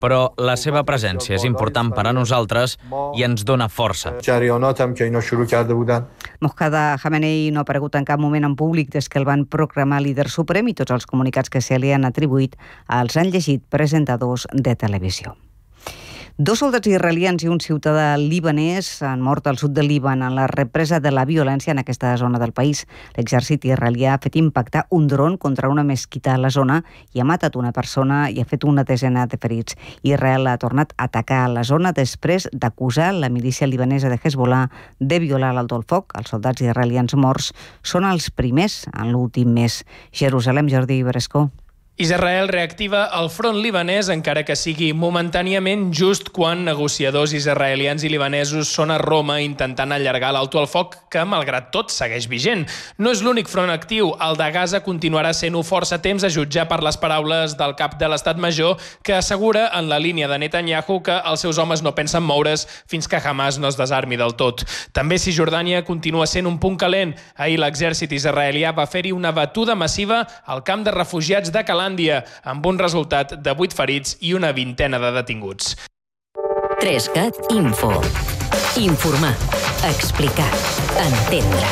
però la seva presència és important per a nosaltres i ens dona força. Mojtaba Khamenei no ha aparegut en cap moment en públic des que el van proclamar líder suprem i tots els comunicats que se li han atribuït els han llegit presentadors de televisió. 2 soldats israelians i un ciutadà libanès han mort al sud del Líban en la represa de la violència en aquesta zona del país. L'exèrcit israelià ha fet impactar un dron contra una mesquita a la zona i ha matat una persona i ha fet una desena de ferits. Israel ha tornat a atacar la zona després d'acusar la milícia libanesa de Hezbollah de violar l'alto el foc. Els soldats israelians morts són els primers en l'últim mes. Jerusalem, Jordi Brescó. Israel reactiva el front libanès, encara que sigui momentàniament, just quan negociadors israelians i libanesos són a Roma intentant allargar l'alto al foc, que, malgrat tot, segueix vigent. No és l'únic front actiu. El de Gaza continuarà sent-ho força temps, a jutjar per les paraules del cap de l'Estat Major, que assegura en la línia de Netanyahu que els seus homes no pensen moure's fins que Hamas no es desarmi del tot. També Cisjordània continua sent un punt calent. Ahir l'exèrcit israelià va fer-hi una batuda massiva al camp de refugiats de Calàndia, amb un resultat de 8 ferits i una vintena de detinguts. 3CAT Info. Informar, explicar, entendre.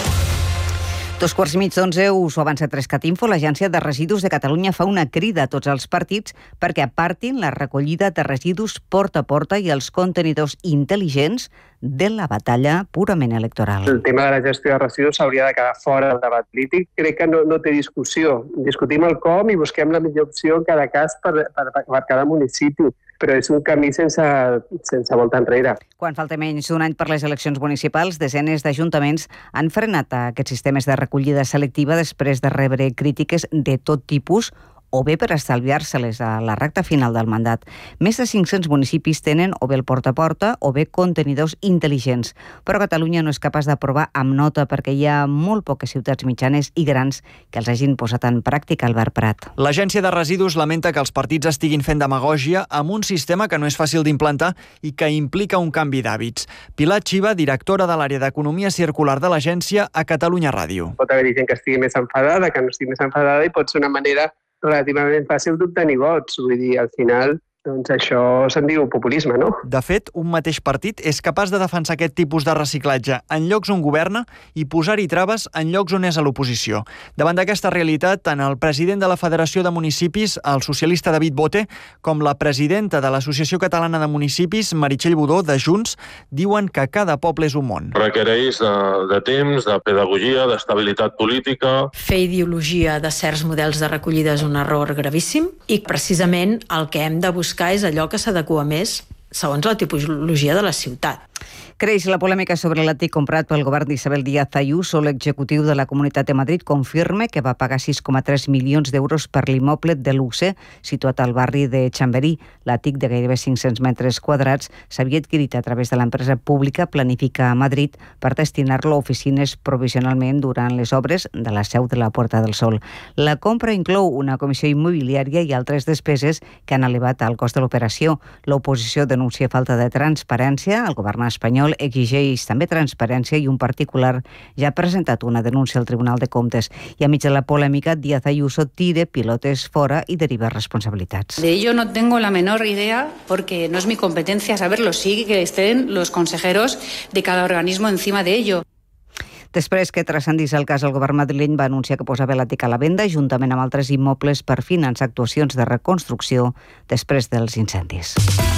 11:15, us ho avança 3CAT Info. L'Agència de Residus de Catalunya fa una crida a tots els partits perquè apartin la recollida de residus porta a porta i els contenidors intel·ligents de la batalla purament electoral. El tema de la gestió de residus s'hauria de quedar fora del debat polític. Crec que no té discussió. Discutim el com i busquem la millor opció en cada cas per cada municipi, però és un camí sense volta enrere. Quan falta menys d'un any per les eleccions municipals, desenes d'ajuntaments han frenat aquests sistemes de recollida selectiva després de rebre crítiques de tot tipus o bé per estalviar-se-les a la recta final del mandat. Més de 500 municipis tenen o bé el porta a porta o bé contenidors intel·ligents, però Catalunya no és capaç d'aprovar amb nota perquè hi ha molt poques ciutats mitjanes i grans que els hagin posat en pràctica. Albert Prat. L'Agència de Residus lamenta que els partits estiguin fent demagògia amb un sistema que no és fàcil d'implantar i que implica un canvi d'hàbits. Pilar Xiva, directora de l'àrea d'Economia Circular de l'Agència a Catalunya Ràdio. Pot haver-hi gent que estigui més enfadada, que no estigui més enfadada i pot ser una manera relativament fàcil d'obtenir vots. Vull dir, al final, doncs això se'n diu populisme, no? De fet, un mateix partit és capaç de defensar aquest tipus de reciclatge en llocs on governa i posar-hi traves en llocs on és a l'oposició. Davant d'aquesta realitat, tant el president de la Federació de Municipis, el socialista David Bote, com la presidenta de l'Associació Catalana de Municipis, Meritxell Budó, de Junts, diuen que cada poble és un món. Requereix de temps, de pedagogia, d'estabilitat política. Fer ideologia de certs models de recollida és un error gravíssim i precisament el que hem de buscar és allò que s'adequa més segons la tipologia de la ciutat. Creix la polèmica sobre l'àtic comprat pel govern d'Isabel Díaz Ayuso. L'executiu de la Comunitat de Madrid confirma que va pagar 6,3 milions d'euros per l'immoble de luxe situat al barri de Chamberí. L'àtic de gairebé 500 metres quadrats s'havia adquirit a través de l'empresa pública Planifica a Madrid per destinar-lo a oficines provisionalment durant les obres de la seu de la Puerta del Sol. La compra inclou una comissió immobiliària i altres despeses que han elevat el cost de l'operació. L'oposició denuncia falta de transparència. El govern espanyol exigeix també transparència i un particular ja ha presentat una denúncia al Tribunal de Comptes. I enmig de la polèmica, Díaz Ayuso tira pilotes fora i deriva responsabilitats. De ello no tengo la menor idea porque no es mi competencia saberlo. Sí que estén los consejeros de cada organismo encima de ello. Després que transcendís el cas, el govern madrileny va anunciar que posava l'àtic a la venda juntament amb altres immobles per finançar actuacions de reconstrucció després dels incendis.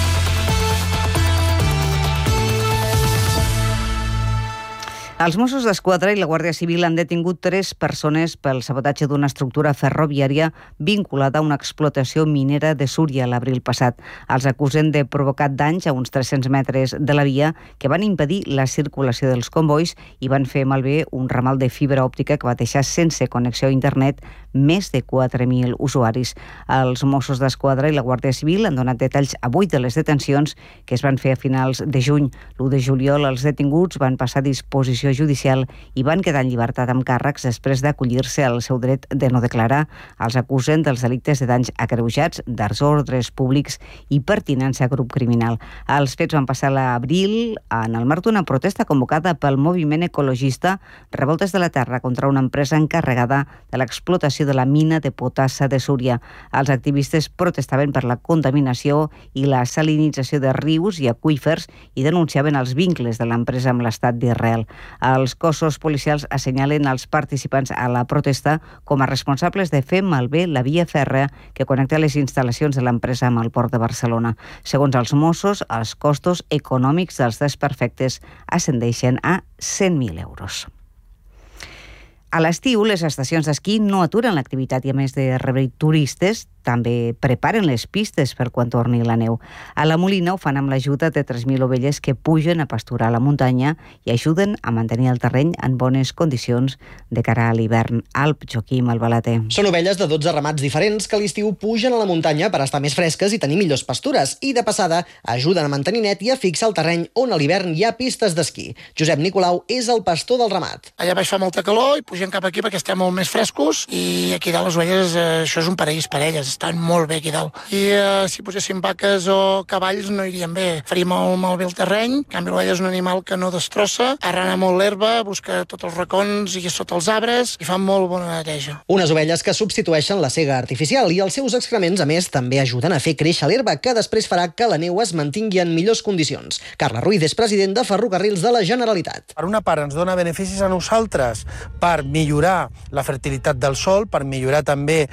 Els Mossos d'Esquadra i la Guàrdia Civil han detingut 3 persones pel sabotatge d'una estructura ferroviària vinculada a una explotació minera de Súria l'abril passat. Els acusen de provocar danys a uns 300 metres de la via que van impedir la circulació dels convois i van fer malbé un ramal de fibra òptica que va deixar sense connexió a internet més de 4.000 usuaris. Els Mossos d'Esquadra i la Guàrdia Civil han donat detalls avui de les detencions que es van fer a finals de juny. L'1 de juliol els detinguts van passar a disposició decisió judicial i van quedar en llibertat amb càrrecs després d'acollir-se al seu dret de no declarar. Els acusen dels delictes de danys agreujats, desordres públics i pertinença a grup criminal. Els fets van passar a l'abril en el marc d'una protesta convocada pel moviment ecologista Revoltes de la Terra contra una empresa encarregada de l'explotació de la mina de potassa de Súria. Els activistes protestaven per la contaminació i la salinització de rius i aqüífers i denunciaven els vincles de l'empresa amb l'estat d'Israel. Els cossos policials assenyalen els participants a la protesta com a responsables de fer malbé la via fèrrea que connecta les instal·lacions de l'empresa amb el port de Barcelona. Segons els Mossos, els costos econòmics dels desperfectes ascendeixen a 100.000 euros. A l'estiu, les estacions d'esquí no aturen l'activitat i, a més de rebre turistes, també preparen les pistes per quan torni la neu. A la Molina ho fan amb l'ajuda de 3.000 ovelles que pugen a pasturar a la muntanya i ajuden a mantenir el terreny en bones condicions de cara a l'hivern. Alp, Joaquim Albalater. Són ovelles de 12 ramats diferents que a l'estiu pugen a la muntanya per estar més fresques i tenir millors pastures i, de passada, ajuden a mantenir net i a fixar el terreny on a l'hivern hi ha pistes d'esquí. Josep Nicolau és el pastor del ramat. Allà baix fa molta calor i pugem cap aquí perquè estem molt més frescos i aquí dalt les ovelles, això és un paraís per elles, estan molt bé aquí dalt. I si poséssim vaques o cavalls no irien bé. Faria molt malbé el terreny. En canvi, l'ovella és un animal que no destrossa, arrana molt l'herba, busca tots els racons i sota els arbres i fa molt bona neteja. Unes ovelles que substitueixen la sega artificial i els seus excrements, a més, també ajuden a fer créixer l'herba, que després farà que la neu es mantingui en millors condicions. Carla Ruiz és president de Ferrocarrils de la Generalitat. Per una part, ens dona beneficis a nosaltres per millorar la fertilitat del sòl, per millorar també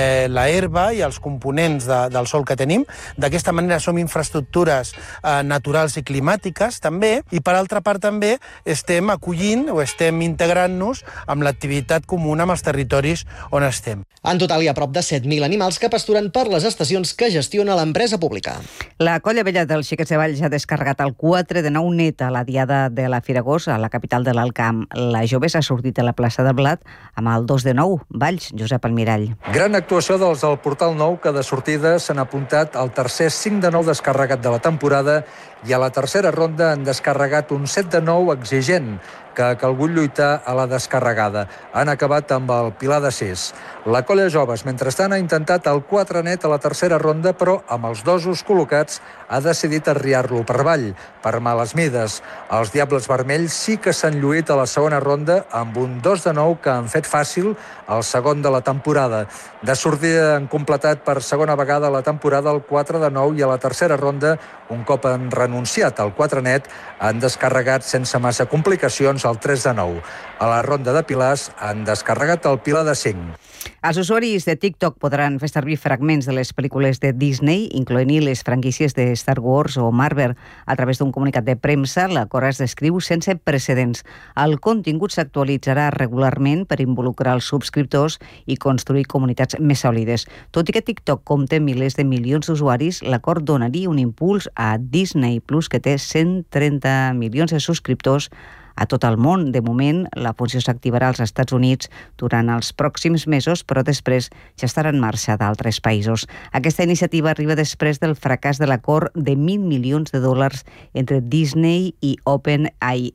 la herba i els components del sòl que tenim. D'aquesta manera som infraestructures naturals i climàtiques també, i per altra part també estem acollint o estem integrant-nos amb l'activitat comuna amb els territoris on estem. En total hi ha prop de 7.000 animals que pasturen per les estacions que gestiona l'empresa pública. La Colla Vella dels Xiquets de Valls ha descarregat el 4 de 9 net a la diada de la Firagós, a la capital de l'Alt Camp. La jove s'ha sortit a la plaça del Blat amb el 2 de 9. Valls, Josep Almirall. Gran actuació dels del Portal Nou, que de sortida s'han apuntat al tercer 5 de 9 descarregat de la temporada i a la tercera ronda han descarregat un 7 de 9 exigent, que ha calgut lluitar a la descarregada. Han acabat amb el Pilar de 6. La Colla Joves, mentrestant, ha intentat el 4 net a la tercera ronda, però amb els dosos col·locats ha decidit arriar-lo per avall, per males mides. Els Diables Vermells sí que s'han lluït a la segona ronda amb un 2 de 9 que han fet fàcil el segon de la temporada. De sortida han completat per segona vegada la temporada el 4 de 9 i a la tercera ronda, un cop han renunciat al 4 net, han descarregat sense massa complicacions el 3 de 9. A la ronda de pilars han descarregat el Pilar de 5. Els usuaris de TikTok podran fer servir fragments de les pel·lícules de Disney, incloent-hi les franquícies de Star Wars o Marvel. A través d'un comunicat de premsa, l'acord es descriu sense precedents. El contingut s'actualitzarà regularment per involucrar els subscriptors i construir comunitats més sòlides. Tot i que TikTok compta milers de milions d'usuaris, l'acord donaria un impuls a Disney Plus, que té 130 milions de subscriptors a tot el món. De moment, la funció s'activarà als Estats Units durant els pròxims mesos, però després ja estarà en marxa d'altres països. Aquesta iniciativa arriba després del fracàs de l'acord de $1.000 milions entre Disney i OpenAI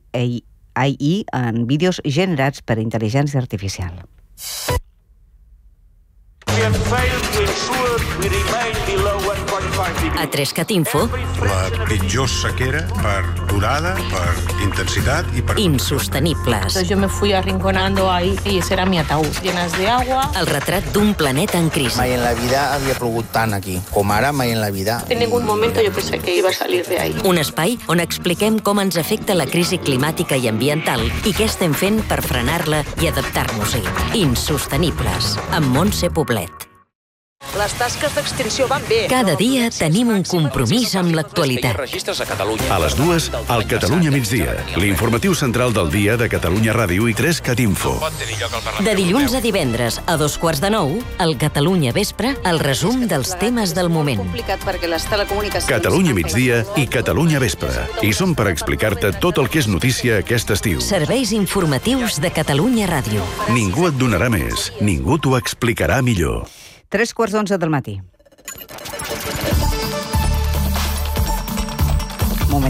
en vídeos generats per intel·ligència artificial. A 3CAT Info, la pitjor sequera per durada, per intensitat y per... Insostenibles. Yo me fui arrinconando ahí y ese era mi ataúd, llenas de agua. El retrat d'un planeta en crisi. Mai en la vida havia plogut tant aquí, com ara mai en la vida. En ningún momento yo pensé que iba a salir de ahí. Un espai on expliquem com ens afecta la crisi climàtica i ambiental i què estem fent per frenar-la i adaptar-nos-hi. Insostenibles, amb Montse Poblet. Les tasques d'extinció van bé. Cada dia tenim un compromís amb l'actualitat. A les 2, al Catalunya migdia, l'informatiu central del dia de Catalunya Ràdio i 3CAT Info. De dilluns a divendres, a 2:45, al Catalunya Vespre, el resum dels temes del moment. Catalunya migdia i Catalunya Vespre. I som per explicar-te tot el que és notícia aquest estiu. Serveis informatius de Catalunya Ràdio. Ningú et donarà més, ningú t'ho explicarà millor. 11:03 del matí. Moment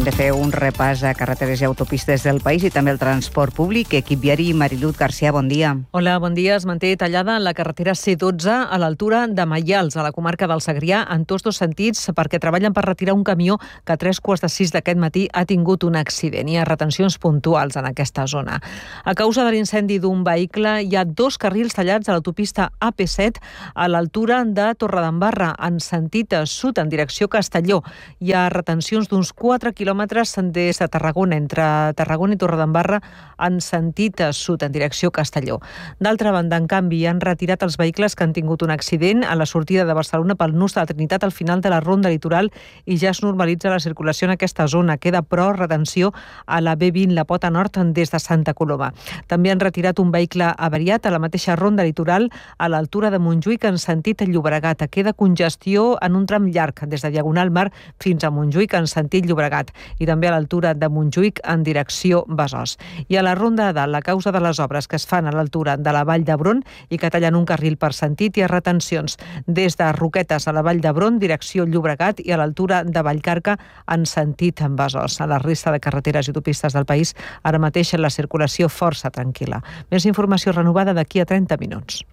Hem de fer un repàs a carreteres i autopistes del país i també el transport públic. Equip viari, Mariluz García, bon dia. Hola, bon dia. Es manté tallada la carretera C12 a l'altura de Maials, a la comarca del Segrià, en tots dos sentits, perquè treballen per retirar un camió que a 5:45 d'aquest matí ha tingut un accident. Hi ha retencions puntuals en aquesta zona. A causa de l'incendi d'un vehicle, hi ha 2 carrils tallats a l'autopista AP7 a l'altura de Torredembarra, en sentit sud, en direcció Castelló. Hi ha retencions d'uns 4 quilòmetres des de Tarragona, entre Tarragona i Torredembarra, en sentit sud, en direcció Castelló. D'altra banda, en canvi, han retirat els vehicles que han tingut un accident a la sortida de Barcelona pel nus de la Trinitat al final de la ronda litoral i ja es normalitza la circulació en aquesta zona. Queda, però, retenció a la B20, la Pota Nord, des de Santa Coloma. També han retirat un vehicle avariat a la mateixa ronda litoral a l'altura de Montjuïc en sentit Llobregat. Queda congestió en un tram llarg des de Diagonal Mar fins a Montjuïc en sentit Llobregat i també a l'altura de Montjuïc en direcció Besòs. I a la ronda de dalt, la causa de les obres que es fan a l'altura de la Vall d'Hebron i que tallen un carril per sentit, hi ha retencions des de Roquetes a la Vall d'Hebron, direcció Llobregat, i a l'altura de Vallcarca en sentit Besòs. A la resta de carreteres i autopistes del país, ara mateix la circulació força tranquil·la. Més informació renovada d'aquí a 30 minuts.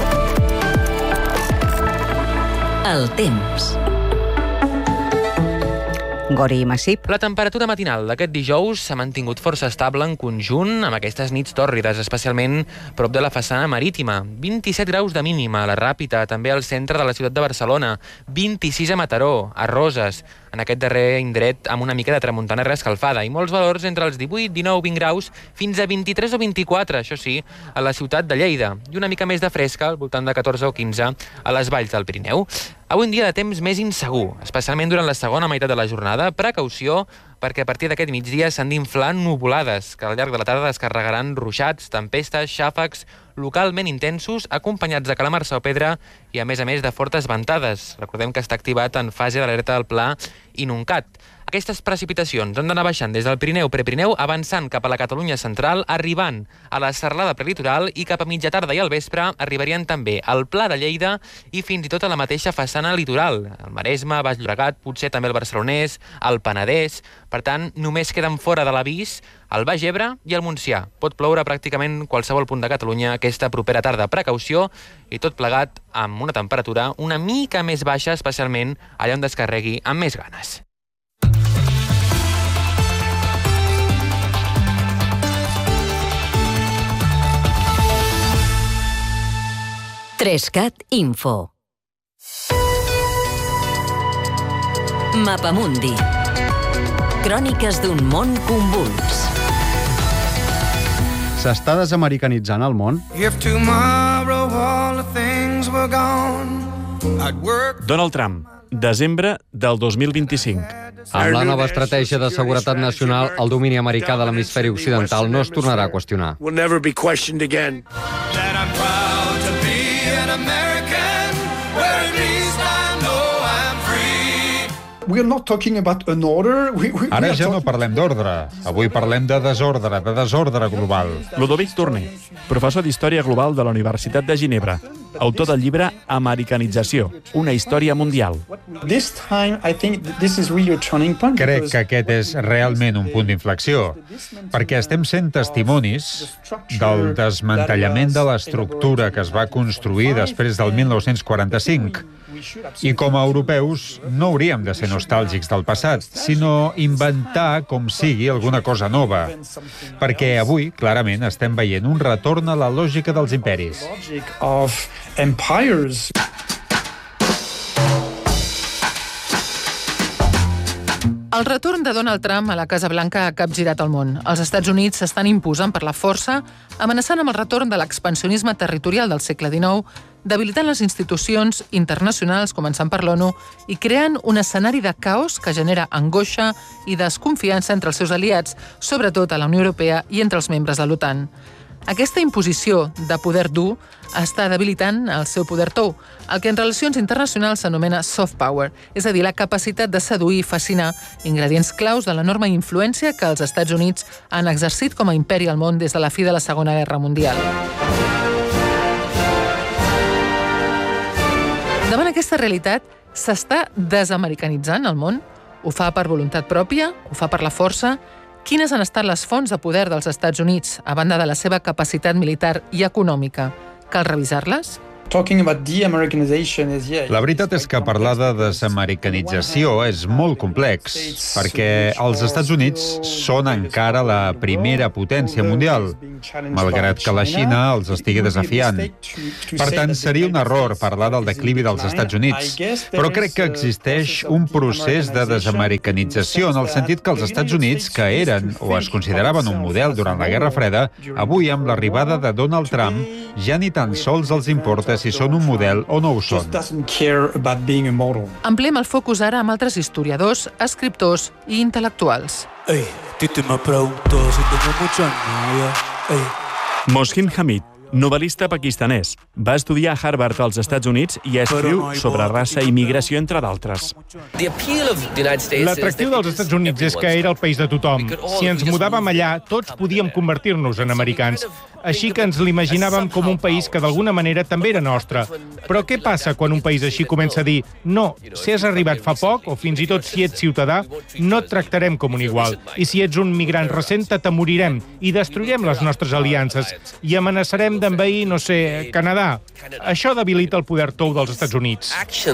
El temps. Gori Massip. La temperatura matinal d'aquest dijous s'ha mantingut força estable en conjunt amb aquestes nits tòrrides, especialment prop de la façana marítima. 27 graus de mínima a la Ràpita, també al centre de la ciutat de Barcelona. 26 a Mataró, a Roses, en aquest darrer indret amb una mica de tramuntana reescalfada, i molts valors entre els 18, 19, 20 graus fins a 23 o 24, això sí, a la ciutat de Lleida, i una mica més de fresca, al voltant de 14 o 15, a les valls del Pirineu. Avui un dia de temps més insegur, especialment durant la segona meitat de la jornada. Precaució, perquè a partir d'aquest migdia s'han d'inflar nuvolades, que al llarg de la tarda descarregaran ruixats, tempestes, xàfecs, localment intensos, acompanyats de calamarsa o pedra i, a més de fortes ventades. Recordem que està activat en fase d'alerta del pla Inuncat. Aquestes precipitacions han d'anar baixant des del Pirineu, Prepirineu, avançant cap a la Catalunya central, arribant a la serralada prelitoral i cap a mitja tarda i al vespre arribarien també al Pla de Lleida i fins i tot a la mateixa façana litoral, el Maresme, Baix Llobregat, potser també el Barcelonès, el Penedès. Per tant, només queden fora de l'avís el Baix Ebre i el Montsià. Pot ploure pràcticament qualsevol punt de Catalunya aquesta propera tarda. Precaució, i tot plegat amb una temperatura una mica més baixa, especialment allà on descarregui amb més ganes. Trescat Info. Mapamundi. Cròniques d'un món convuls. S'està desamericanitzant el món? Donald Trump, desembre del 2025. Amb la nova estratègia de seguretat nacional, el domini americà de l'hemisferi occidental no es tornarà a qüestionar. Ara ja no parlem d'ordre. Avui parlem de desordre global. Ludovic Tourné, professor d'Història Global de la Universitat de Ginebra, autor del llibre Americanització, una història mundial. Crec que aquest és realment un punt d'inflexió, perquè estem sent testimonis del desmantellament de l'estructura que es va construir després del 1945. I com a europeus no hauríem de ser nostàlgics del passat, sinó inventar com sigui alguna cosa nova. Perquè avui, clarament, estem veient un retorn a la lògica dels imperis. El retorn de Donald Trump a la Casa Blanca ha capgirat el món. Els Estats Units s'estan imposant per la força, amenaçant amb el retorn de l'expansionisme territorial del segle XIX, debilitant les institucions internacionals, començant per l'ONU, i creant un escenari de caos que genera angoixa i desconfiança entre els seus aliats, sobretot a la Unió Europea i entre els membres de l'OTAN. Aquesta imposició de poder dur està debilitant el seu poder tou, el que en relacions internacionals s'anomena soft power, és a dir, la capacitat de seduir i fascinar, ingredients claus de l'enorme influència que els Estats Units han exercit com a imperi al món des de la fi de la Segona Guerra Mundial. Davant aquesta realitat, s'està desamericanitzant el món? Ho fa per voluntat pròpia? Ho fa per la força? Quines han estat les fonts de poder dels Estats Units, a banda de la seva capacitat militar i econòmica? Cal revisar-les? La veritat és que parlar de desamericanització és molt complex, perquè els Estats Units són encara la primera potència mundial, malgrat que la Xina els estigui desafiant. Per tant, seria un error parlar del declivi dels Estats Units, però crec que existeix un procés de desamericanització en el sentit que els Estats Units, que eren o es consideraven un model durant la Guerra Freda, avui, amb l'arribada de Donald Trump, ja ni tan sols els importa si són un model o no ho són. Ampliem el focus ara amb altres historiadors, escriptors i intel·lectuals. Mohsin Hamid, novel·lista pakistanès. Va estudiar a Harvard als Estats Units i escriu sobre raça i migració, entre d'altres. L'atractiu dels Estats Units és que era el país de tothom. Si ens mudàvem allà, tots podíem convertir-nos en americans. Així que ens l'imaginàvem com un país que d'alguna manera també era nostre. Però què passa quan un país així comença a dir no, si has arribat fa poc, o fins i tot si ets ciutadà, no et tractarem com un igual. I si ets un migrant recent, t'atemorirem i destruirem les nostres aliances i amenaçarem d'envair, no sé, Canadà. Això debilita el poder tou dels Estats Units.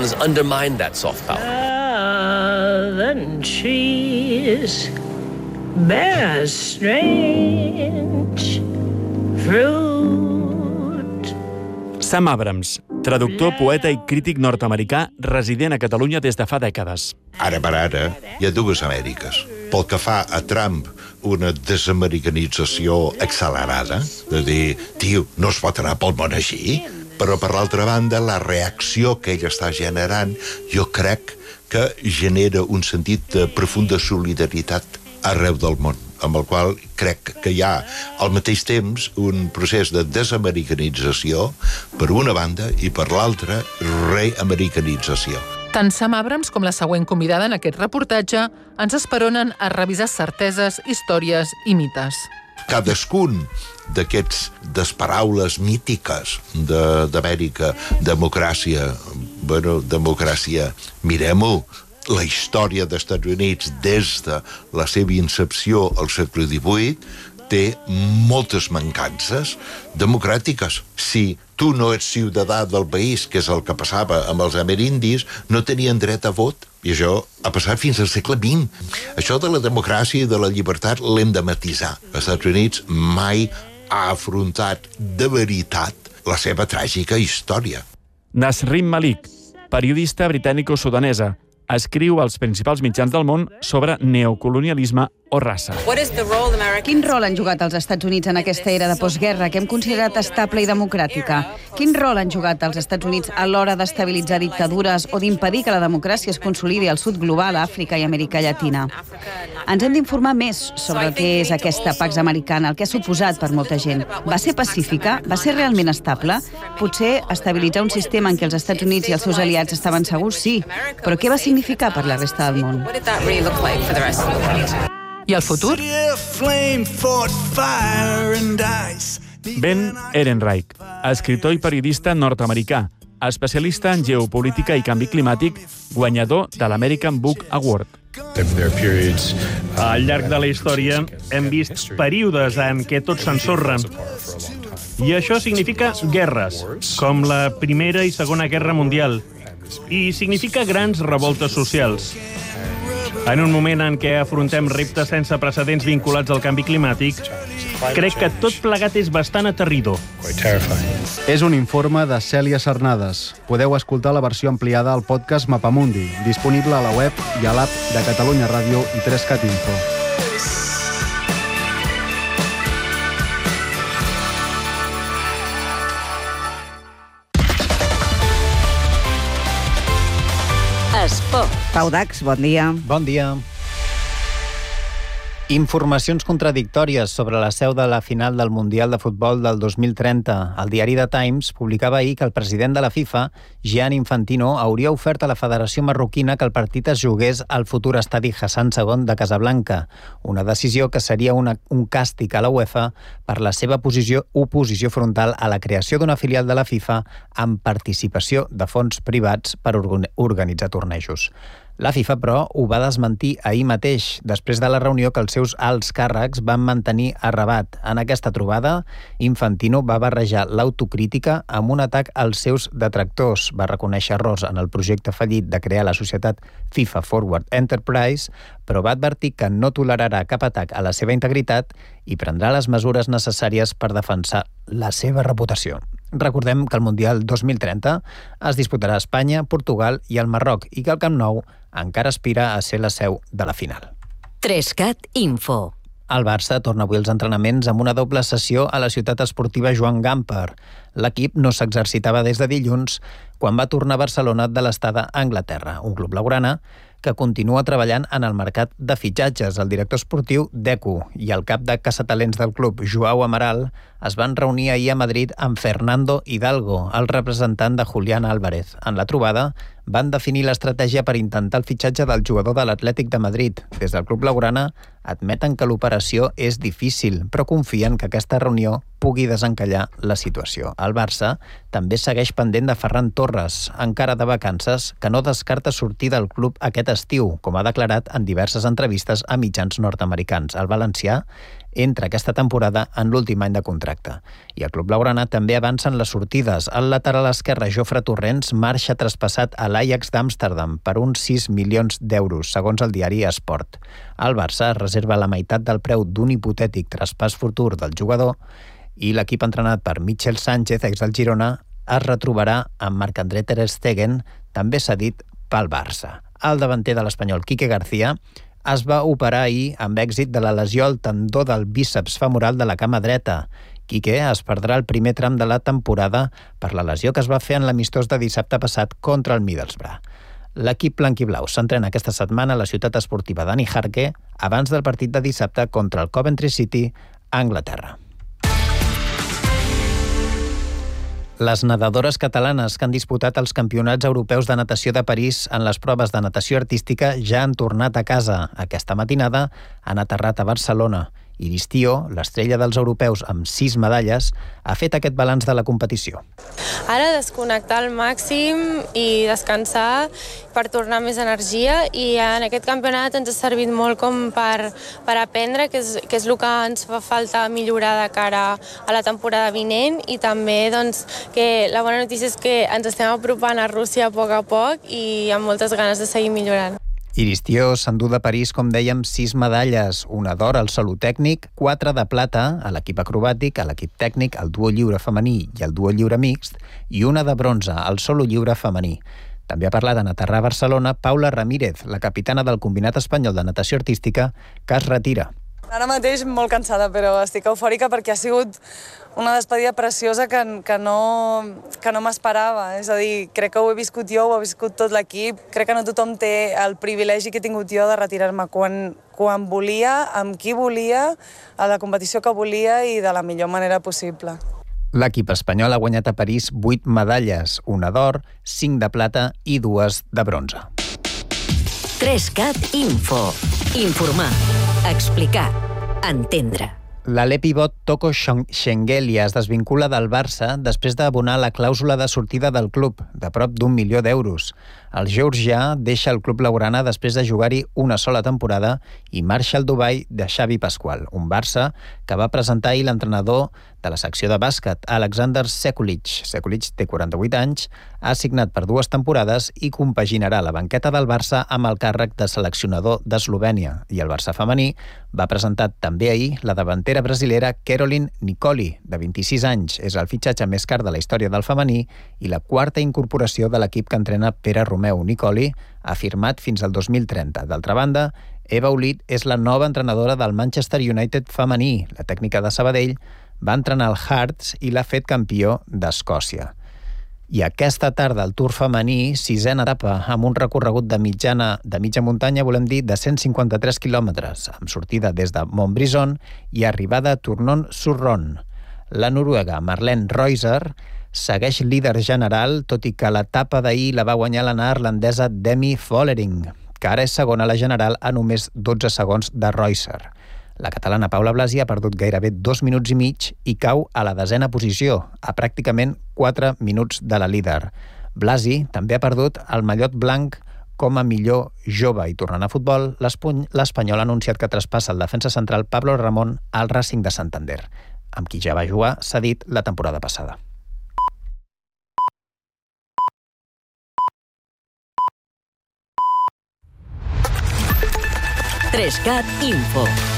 Sam Abrams, traductor, poeta i crític nord-americà resident a Catalunya des de fa dècades. Ara per ara hi ha dues Amèriques. Pel que fa a Trump, una desamericanització accelerada, de dir, tio, no es pot anar pel món així, però per l'altra banda, la reacció que ell està generant, jo crec que genera un sentit de profunda solidaritat arreu del món, amb el qual crec que hi ha al mateix temps un procés de desamericanització per una banda i per l'altra reamericanització. Tant Sam Abrams com la següent convidada en aquest reportatge ens esperonen a revisar certeses, històries i mites. Cadascun d'aquests desparaules mítiques d'Amèrica, democràcia, mirem-ho, la història dels Estats Units des de la seva incepció al segle XVIII té moltes mancances democràtiques. Si tu no ets ciutadà del país, que és el que passava amb els amerindis, no tenien dret a vot. I això ha passat fins al segle XX. Això de la democràcia i de la llibertat l'hem de matisar. Els Estats Units mai ha afrontat de veritat la seva tràgica història. Nasrin Malik, periodista britànico-sudanesa, escriu als principals mitjans del món sobre neocolonialisme o raça. Quin rol han jugat els Estats Units en aquesta era de postguerra que hem considerat estable i democràtica? Quin rol han jugat els Estats Units a l'hora d'estabilitzar dictadures o d'impedir que la democràcia es consolidi al sud global, a Àfrica i Amèrica Llatina? Ens hem d'informar més sobre el que és aquesta Pax Americana, el que ha suposat per molta gent. Va ser pacífica? Va ser realment estable? Potser estabilitzar un sistema en què els Estats Units i els seus aliats estaven segurs, sí, però què va significar per la resta del món? I el futur? Ben Ehrenreich, escriptor i periodista nord-americà, especialista en geopolítica i canvi climàtic, guanyador de l'American Book Award. Al llarg de la història hem vist períodes en què tot s'ensorra. I això significa guerres, com la Primera i Segona Guerra Mundial. I significa grans revoltes socials. En un moment en què afrontem reptes sense precedents vinculats al canvi climàtic, crec que tot plegat és bastant aterridor. És un informe de Cèlia Sarnades. Podeu escoltar la versió ampliada al podcast Mapamundi, disponible a la web i a l'app de Catalunya Ràdio i 3cat Info. Esport. Pau Dax, bon dia. Bon dia. Informacions contradictòries sobre la seu de la final del Mundial de Futbol del 2030. El diari The Times publicava ahir que el president de la FIFA, Gianni Infantino, hauria ofert a la Federació Marroquina que el partit es jugués al futur estadi Hassan II de Casablanca, una decisió que seria un càstig a la UEFA per la seva oposició frontal a la creació d'una filial de la FIFA amb participació de fons privats per organitzar tornejos. La FIFA, però, ho va desmentir ahir mateix, després de la reunió que els seus alts càrrecs van mantenir a Rabat. En aquesta trobada, Infantino va barrejar l'autocrítica amb un atac als seus detractors. Va reconèixer errors en el projecte fallit de crear la societat FIFA Forward Enterprise, però va advertir que no tolerarà cap atac a la seva integritat i prendrà les mesures necessàries per defensar la seva reputació. Recordem que el Mundial 2030 es disputarà a Espanya, Portugal i el Marroc i que el Camp Nou encara aspira a ser la seu de la final. 3CAT Info. El Barça torna avui als entrenaments amb una doble sessió a la ciutat esportiva Joan Gamper. L'equip no s'exercitava des de dilluns, quan va tornar a Barcelona de l'estada a Anglaterra, un club blaugrana que continua treballant en el mercat de fitxatges. El director esportiu, Deco, i el cap de caçatalents del club, Joao Amaral, es van reunir ahir a Madrid amb Fernando Hidalgo, el representant de Julián Álvarez. En la trobada van definir l'estratègia per intentar el fitxatge del jugador de l'Atlètic de Madrid. Des del club blaugrana admeten que l'operació és difícil, però confien que aquesta reunió pugui desencallar la situació. El Barça també segueix pendent de Ferran Torres, encara de vacances, que no descarta sortir del club aquest estiu, com ha declarat en diverses entrevistes a mitjans nord-americans. El valencià entra aquesta temporada en l'últim any de contracte. I el club blaugrana també avança en les sortides. El lateral esquerre Jofre Torrents marxa traspassat a l'Ajax d'Amsterdam per uns 6 milions d'euros, segons el diari Esport. El Barça reserva la meitat del preu d'un hipotètic traspàs futur del jugador i l'equip entrenat per Michel Sánchez, ex del Girona, es retrobarà amb Marc-André ter Stegen, també cedit pel Barça. El davanter de l'Espanyol, Quique García, es va operar ahir amb èxit de la lesió al tendó del bíceps femoral de la cama dreta. Quique es perdrà el primer tram de la temporada per la lesió que es va fer en l'amistós de dissabte passat contra el Middlesbrough. L'equip blanquiblau s'entrena aquesta setmana a la ciutat esportiva Dani Jarque abans del partit de dissabte contra el Coventry City a Anglaterra. Les nedadores catalanes que han disputat els campionats europeus de natació de París en les proves de natació artística ja han tornat a casa. Aquesta matinada han aterrat a Barcelona. Iris Tío, l'estrella dels europeus amb 6 medalles, ha fet aquest balanç de la competició. Ara desconnectar al màxim i descansar per tornar més energia, i en aquest campionat ens ha servit molt com per aprendre, que és el que ens fa falta millorar de cara a la temporada vinent, i també que la bona notícia és que ens estem apropant a Rússia a poc i amb moltes ganes de seguir millorant. Iris Tío s'endú de París, com dèiem, 6 medalles, una d'or al solo tècnic, 4 de plata a l'equip acrobàtic, a l'equip tècnic, al duo lliure femení i al duo lliure mixt, i una de bronze al solo lliure femení. També ha parlat en aterrar a Barcelona Paula Ramírez, la capitana del Combinat Espanyol de Natació Artística, que es retira. Ara mateix molt cansada, però estic eufòrica perquè ha sigut una despedida preciosa que no m'esperava. És a dir, crec que ho he viscut jo, ho ha viscut tot l'equip. Crec que no tothom té el privilegi que he tingut jo de retirar-me quan volia, amb qui volia, a la competició que volia i de la millor manera possible. L'equip espanyol ha guanyat a París 8 medalles, una d'or, 5 de plata i 2 de bronze. 3CAT Info. Informar, explicar, entendre. L'alè pivot Toko Shengelia es desvincula del Barça després d'abonar la clàusula de sortida del club, de prop d'1 milió d'euros. El georgià deixa el club blaugrana després de jugar-hi una sola temporada i marxa al Dubai de Xavi Pasqual, un Barça que va presentar ahir l'entrenador de la secció de bàsquet, Alexander Sekulic. Sekulic té 48 anys, ha signat per 2 temporades i compaginarà la banqueta del Barça amb el càrrec de seleccionador d'Eslovènia. I el Barça femení va presentar també ahir la davantera brasilera Caroline Nicoli, de 26 anys. És el fitxatge més car de la història del femení i la 4a incorporació de l'equip que entrena Pere Romeu. Nicoli ha firmat fins al 2030. D'altra banda, Eva Olit és la nova entrenadora del Manchester United femení. La tècnica de Sabadell va entrenar el Hearts i l'ha fet campió d'Escòcia. I aquesta tarda el Tour femení, 6a etapa, amb un recorregut de mitja muntanya, volem dir, de 153 quilòmetres, amb sortida des de Montbrison i arribada a Tournon-sur-Rhône. La noruega Marlene Reuser segueix líder general, tot i que l'etapa d'ahir la va guanyar la neerlandesa Demi Vollering, que ara és segona a la general a només 12 segons de Reuser. La catalana Paula Blasi ha perdut gairebé 2 minuts i mig i cau a la 10a posició, a pràcticament 4 minuts de la líder. Blasi també ha perdut el mallot blanc com a millor jove. I tornant a futbol, l'Espanyol ha anunciat que traspassa el defensa central Pablo Ramón al Racing de Santander, amb qui ja va jugar cedit la temporada passada. Trescat Info.